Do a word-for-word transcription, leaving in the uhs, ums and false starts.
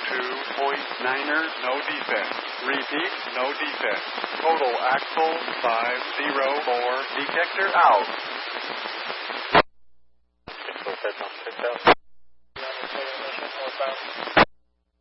two point niner, no defect. Repeat, no defect. Total axle five zero four. Detector out. Six oh seven, six out.